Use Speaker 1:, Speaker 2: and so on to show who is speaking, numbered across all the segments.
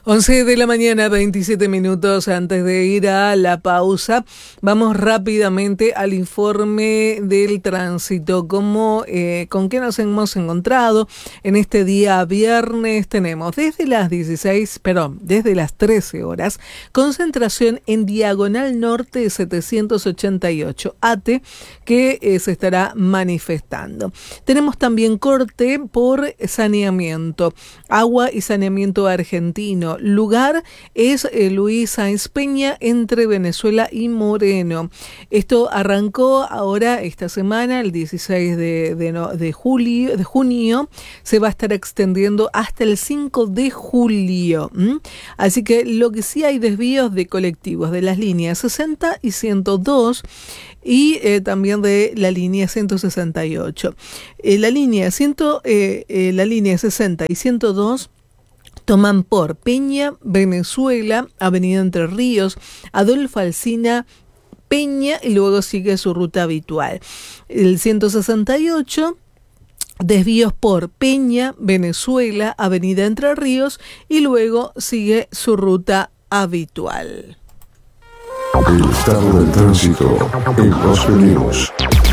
Speaker 1: 11 de la mañana, 27 minutos antes de ir a la pausa. Vamos rápidamente al informe del tránsito. ¿Con qué nos hemos encontrado en este día viernes? Tenemos desde las 13 horas, concentración en Diagonal Norte 788, ATE, que se estará manifestando. Tenemos también corte por saneamiento, agua y saneamiento argentino. Lugar es Luis Sáenz Peña entre Venezuela y Moreno. Esto arrancó ahora esta semana, el 16 de junio, se va a estar extendiendo hasta el 5 de julio. Así que lo que sí hay desvíos de colectivos de las líneas 60 y 102 y también de la línea 168. La línea 60 y 102 toman por Peña, Venezuela, Avenida Entre Ríos, Adolfo Alsina, Peña y luego sigue su ruta habitual. El 168, desvíos por Peña, Venezuela, Avenida Entre Ríos y luego sigue su ruta habitual.
Speaker 2: El estado del tránsito en Gospel News.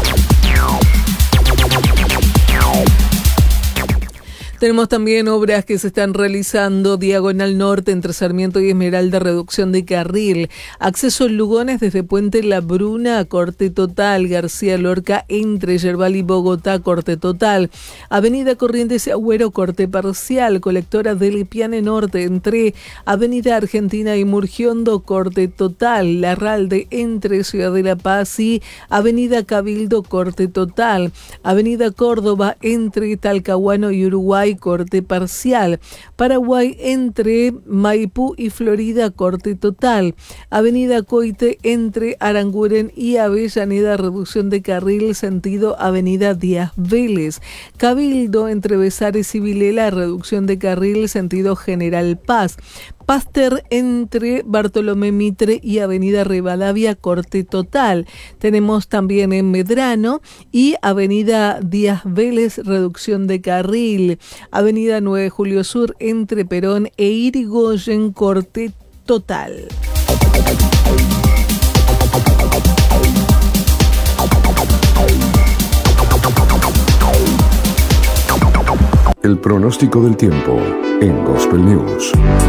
Speaker 1: Tenemos también obras que se están realizando, Diagonal Norte entre Sarmiento y Esmeralda, reducción de carril, acceso Lugones desde Puente La Bruna a corte total, García Lorca entre Yerbal y Bogotá, corte total, Avenida Corrientes y Agüero, corte parcial, colectora del Ipiane Norte entre Avenida Argentina y Murgiondo, corte total, Larralde entre Ciudad de La Paz y Avenida Cabildo, corte total, Avenida Córdoba entre Talcahuano y Uruguay, corte parcial, Paraguay entre Maipú y Florida, corte total, Avenida Coite entre Aranguren y Avellaneda, reducción de carril sentido Avenida Díaz Vélez, Cabildo entre Besares y Vilela, reducción de carril sentido General Paz, Pasteur entre Bartolomé Mitre y Avenida Rivadavia, corte total. Tenemos también en Medrano y Avenida Díaz Vélez, reducción de carril. Avenida 9 de Julio Sur entre Perón e Irigoyen, corte total.
Speaker 2: El pronóstico del tiempo en Gospel News.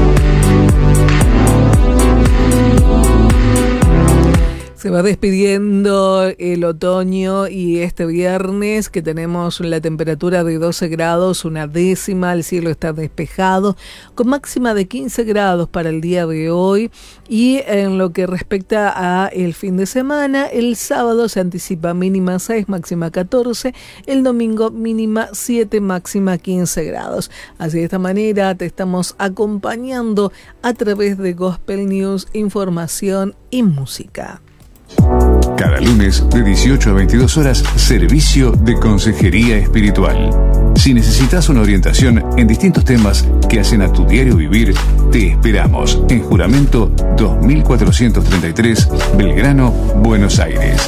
Speaker 1: Se va despidiendo el otoño y este viernes que tenemos la temperatura de 12 grados, una décima, el cielo está despejado, con máxima de 15 grados para el día de hoy. Y en lo que respecta a el fin de semana, el sábado se anticipa mínima 6, máxima 14, el domingo mínima 7, máxima 15 grados. Así de esta manera te estamos acompañando a través de Gospel News, información y música.
Speaker 3: Cada lunes de 18 a 22 horas, servicio de consejería espiritual. Si necesitas una orientación en distintos temas que hacen a tu diario vivir, te esperamos en Juramento 2433, Belgrano, Buenos Aires.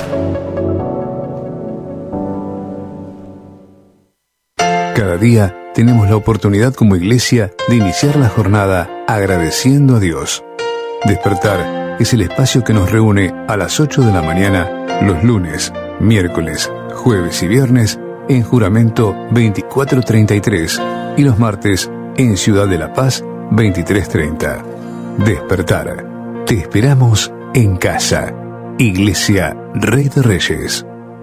Speaker 3: Cada día tenemos la oportunidad como iglesia de iniciar la jornada agradeciendo a Dios. Despertar es el espacio que nos reúne a las 8 de la mañana los lunes, miércoles, jueves y viernes en Juramento 2433 y los martes en Ciudad de La Paz 2330. Despertar. Te esperamos en casa. Iglesia Rey de Reyes.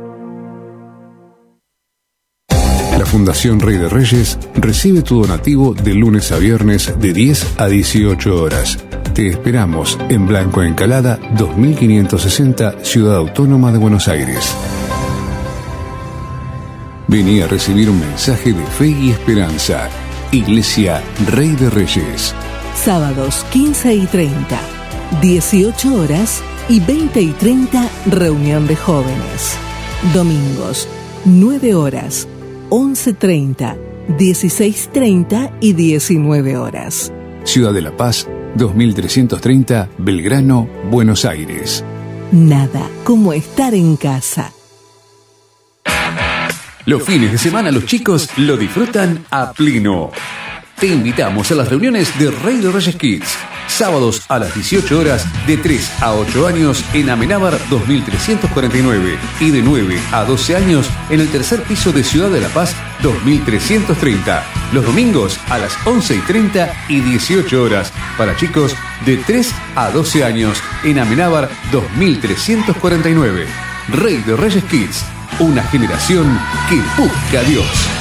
Speaker 3: La Fundación Rey de Reyes recibe tu donativo de lunes a viernes de 10 a 18 horas. Te esperamos en Blanco Encalada 2560, Ciudad Autónoma de Buenos Aires. Vení a recibir un mensaje de fe y esperanza. Iglesia Rey de Reyes.
Speaker 4: Sábados 15 y 30, 18 horas y 20 y 30, reunión de jóvenes. Domingos 9 horas, 11:30, 16:30 y 19 horas.
Speaker 3: Ciudad de La Paz 2330, Belgrano, Buenos Aires.
Speaker 4: Nada como estar en casa.
Speaker 5: Los fines de semana los chicos lo disfrutan a pleno. Te invitamos a las reuniones de Rey de Reyes Kids. Sábados a las 18 horas de 3 a 8 años en Amenábar 2349 y de 9 a 12 años en el tercer piso de Ciudad de la Paz 2330. Los domingos a las 11:30 y 18 horas para chicos de 3 a 12 años en Amenábar 2349. Rey de Reyes Kids, una generación que busca a Dios.